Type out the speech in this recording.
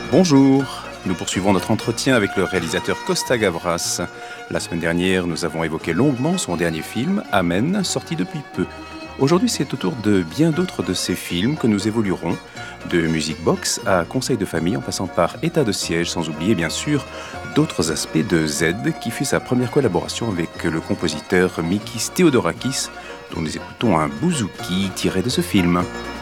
Bonjour, nous poursuivons notre entretien avec le réalisateur Costa Gavras. La semaine dernière, nous avons évoqué longuement son dernier film, Amen, sorti depuis peu. Aujourd'hui, c'est au tour de bien d'autres de ces films que nous évoluerons, de Music Box à Conseil de famille en passant par État de siège, sans oublier bien sûr d'autres aspects de Z, qui fut sa première collaboration avec le compositeur Mikis Theodorakis, dont nous écoutons un bouzouki tiré de ce film.